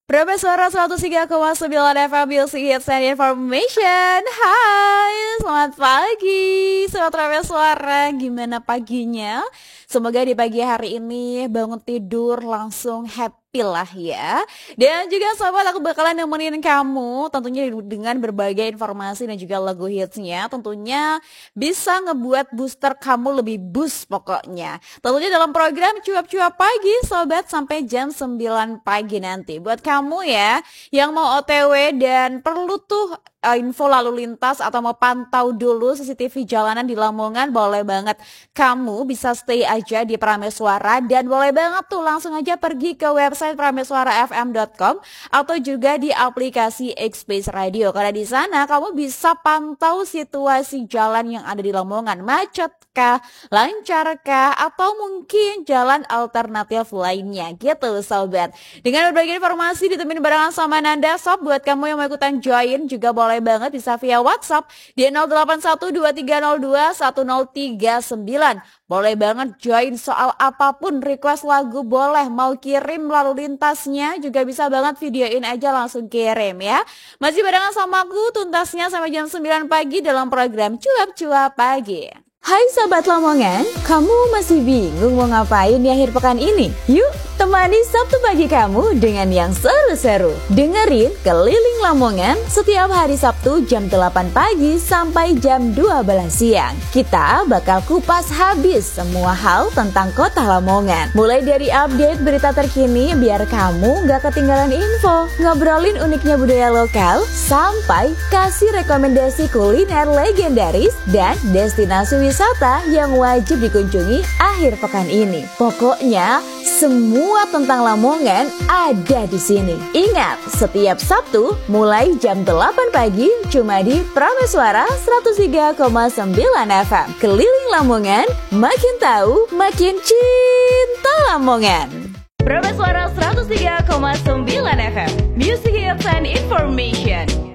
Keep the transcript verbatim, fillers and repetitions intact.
Profesor seratus tiga koma sembilan F M Music Hits and Information. Hai, selamat pagi Sobat Profesor, gimana paginya? Semoga di pagi hari ini bangun tidur langsung happy lah ya. Dan juga sobat, aku bakalan nemenin kamu tentunya dengan berbagai informasi dan juga lagu hitsnya. Tentunya bisa ngebuat booster kamu lebih boost pokoknya. Tentunya dalam program Cuap-Cuap Pagi sobat sampai jam sembilan pagi nanti. Buat kamu ya yang mau O T W dan perlu tuh info lalu lintas atau mau pantau dulu C C T V jalanan di Lamongan, boleh banget kamu bisa stay aja di Prameswara dan boleh banget tuh langsung aja pergi ke website prameswara f m dot com atau juga di aplikasi X-Space Radio, karena di sana kamu bisa pantau situasi jalan yang ada di Lamongan, macetkah, lancarkah, atau mungkin jalan alternatif lainnya gitu sobat. Dengan berbagai informasi ditemenin barengan sama Nanda Sob. Buat kamu yang mau ikutan join juga boleh banget bisa via WhatsApp di nol delapan satu dua tiga nol dua satu nol tiga sembilan. Boleh banget join soal apapun, request lagu boleh, mau kirim lalu lintasnya juga bisa banget, videoin aja langsung kirim ya. Masih barengan sama aku tuntasnya sampai jam sembilan pagi dalam program Cuap-Cuap Pagi. Hai Sobat Lamongan, kamu masih bingung mau ngapain di akhir pekan ini? Yuk temani Sabtu pagi kamu dengan yang seru-seru. Dengerin Keliling Lamongan setiap hari Sabtu jam delapan pagi sampai jam dua belas siang. Kita bakal kupas habis semua hal tentang kota Lamongan. Mulai dari update berita terkini biar kamu gak ketinggalan info, ngobrolin uniknya budaya lokal, sampai kasih rekomendasi kuliner legendaris dan destinasi wisata yang wajib dikunjungi akhir pekan ini. Pokoknya semua tentang Lamongan ada di sini. Ingat, setiap Sabtu mulai jam delapan pagi cuma di Prameswara seratus tiga koma sembilan F M. Keliling Lamongan, makin tahu, makin cinta Lamongan. Prameswara seratus tiga koma sembilan F M, Music Hits and Information.